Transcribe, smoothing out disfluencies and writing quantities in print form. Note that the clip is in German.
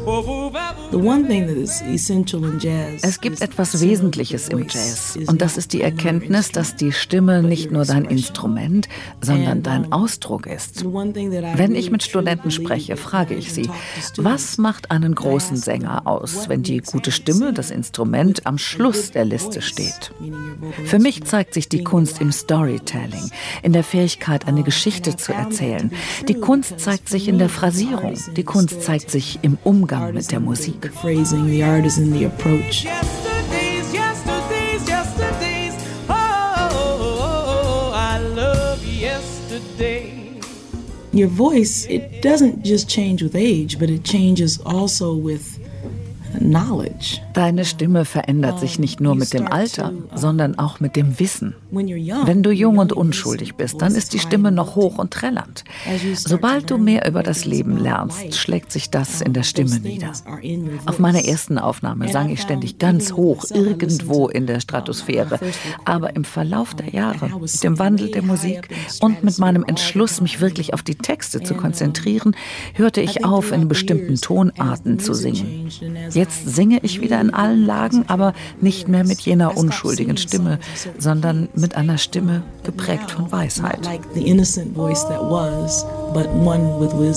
Es gibt etwas Wesentliches im Jazz und das ist die Erkenntnis, dass die Stimme nicht nur dein Instrument, sondern dein Ausdruck ist. Wenn ich mit Studenten spreche, frage ich sie, was macht einen großen Sänger aus, wenn die gute Stimme, das Instrument, am Schluss der Liste steht? Für mich zeigt sich die Kunst im Storytelling, in der Fähigkeit, eine Geschichte zu erzählen. Die Kunst zeigt sich in der Phrasierung, die Kunst zeigt sich im Umgang mit der Musik. Your voice, it doesn't just change with age, but it changes also with knowledge. Deine Stimme verändert sich nicht nur mit dem Alter, sondern auch mit dem Wissen. Wenn du jung und unschuldig bist, dann ist die Stimme noch hoch und trällernd. Sobald du mehr über das Leben lernst, schlägt sich das in der Stimme nieder. Auf meiner ersten Aufnahme sang ich ständig ganz hoch, irgendwo in der Stratosphäre. Aber im Verlauf der Jahre, mit dem Wandel der Musik und mit meinem Entschluss, mich wirklich auf die Texte zu konzentrieren, hörte ich auf, in bestimmten Tonarten zu singen. Jetzt singe ich wieder in allen Lagen, aber nicht mehr mit jener unschuldigen Stimme, sondern mit einer Stimme geprägt von Weisheit.